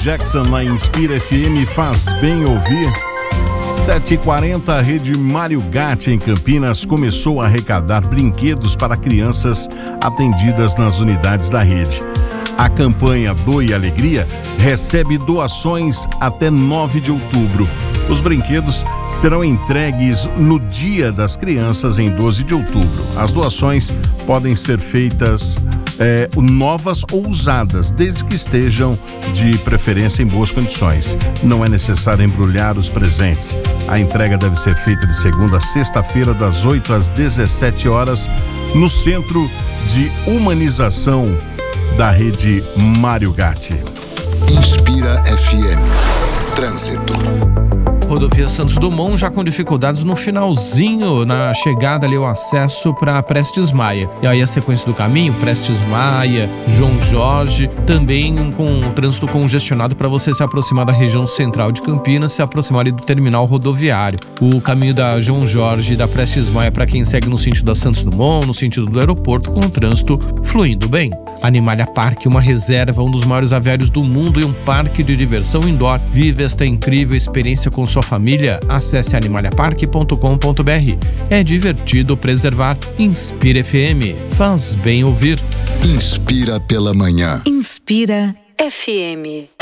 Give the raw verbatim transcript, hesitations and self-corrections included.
Jackson na Inspira F M, faz bem ouvir. sete e quarenta, a rede Mário Gatti em Campinas começou a arrecadar brinquedos para crianças atendidas nas unidades da rede. A campanha Doe Alegria recebe doações até nove de outubro. Os brinquedos serão entregues no Dia das Crianças, em doze de outubro. As doações podem ser feitas é, novas ou usadas, desde que estejam de preferência em boas condições. Não é necessário embrulhar os presentes. A entrega deve ser feita de segunda a sexta-feira, das oito às dezessete horas, no Centro de Humanização da rede Mário Gatti. Inspira F M. Trânsito. Rodovia Santos Dumont já com dificuldades no finalzinho, na chegada ali, o acesso para Prestes Maia. E aí a sequência do caminho, Prestes Maia, João Jorge, também com o trânsito congestionado para você se aproximar da região central de Campinas, se aproximar ali do terminal rodoviário. O caminho da João Jorge e da Prestes Maia para quem segue no sentido da Santos Dumont, no sentido do aeroporto, com o trânsito fluindo bem. Animalia Park, uma reserva, um dos maiores aviários do mundo e um parque de diversão indoor. Vive esta incrível experiência com sua família. Acesse animalia park ponto com ponto b r. É divertido preservar. Inspira F M. Faz bem ouvir. Inspira pela manhã. Inspira F M.